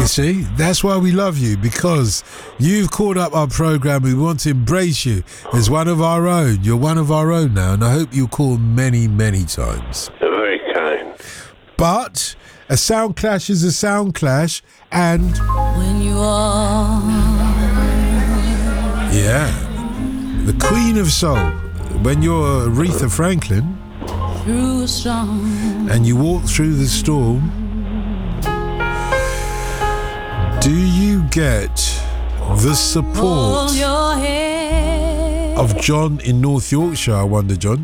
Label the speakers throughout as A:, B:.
A: You see, that's why we love you, because you've called up our program. We want to embrace you as one of our own. You're one of our own now, and I hope you call many, many times.
B: You're very kind.
A: But a sound clash is a sound clash, and
C: when you are,
A: yeah, the Queen of Soul. When you're Aretha Franklin,
C: through a storm,
A: and you walk through the storm, do you get the support of John in North Yorkshire, I wonder, John?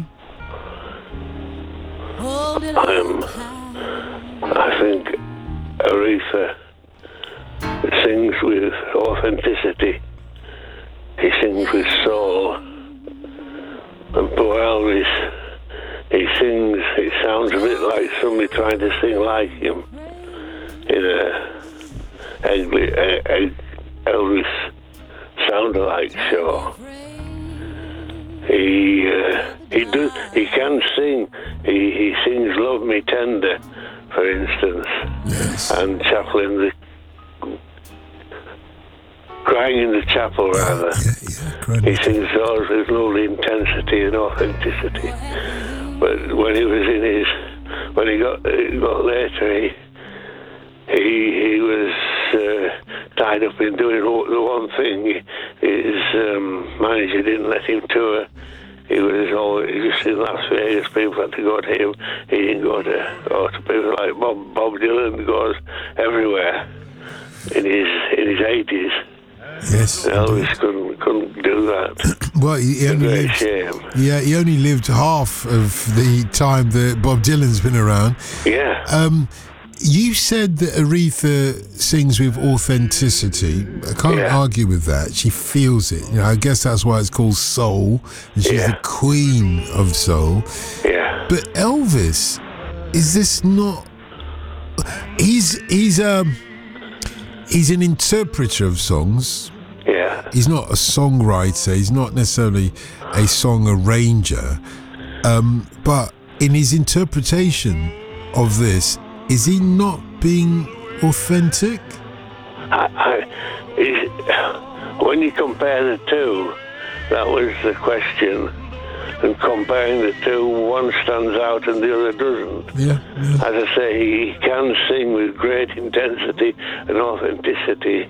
B: I think Aretha sings with authenticity. He sings with soul. And poor Elvis, he sings, it sounds a bit like somebody trying to sing like him in a Elvis sound-alike show. He can sing. He sings "Love Me Tender," for instance,
A: yes.
B: And Chaplin, Crying in the Chapel, rather. He sings those with lovely intensity and authenticity. But when he got later, he was tied up in doing the one thing. His manager didn't let him tour. He was just in Las Vegas. People had to go to him. He didn't go to people like Bob Dylan goes everywhere in his 80s.
A: Yes,
B: Elvis couldn't do that.
A: Well, he only lived half of the time that Bob Dylan's been around.
B: Yeah.
A: You said that Aretha sings with authenticity. I can't argue with that. She feels it. I guess that's why it's called soul, and she's the queen of soul.
B: Yeah.
A: But Elvis, is this not? He's an interpreter of songs.
B: Yeah.
A: He's not a songwriter. He's not necessarily a song arranger. But in his interpretation of this, is he not being authentic?
B: When you compare the two, that was the question. And comparing the two, one stands out and the other doesn't.
A: Yeah.
B: As I say, he can sing with great intensity and authenticity.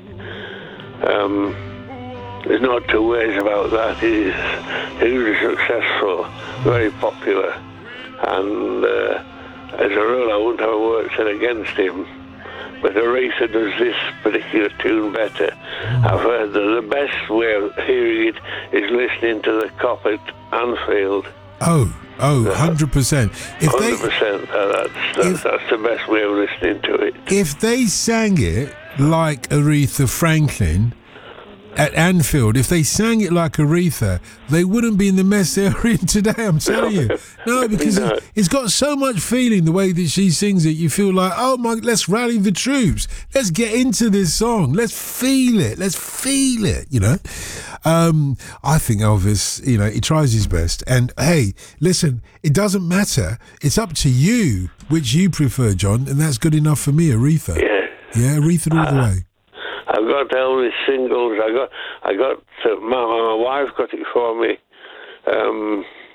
B: There's no two ways about that. He's hugely successful, very popular, and as a rule, I wouldn't have a word said against him. But Aretha does this particular tune better. I've heard that the best way of hearing it is listening to the Cop at Anfield.
A: Oh, 100%.
B: 100%. That's the best way of listening to it.
A: If they sang it like Aretha Franklin at Anfield, if they sang it like Aretha, they wouldn't be in the mess they're in today, I'm telling you. No, because it's got so much feeling, the way that she sings it. You feel like, oh my, let's rally the troops. Let's get into this song. Let's feel it. I think Elvis, he tries his best. And hey, listen, it doesn't matter. It's up to you which you prefer, John, and that's good enough for me, Aretha. Yeah, Aretha all the way.
B: I've got Elvis singles. I got my wife got it for me.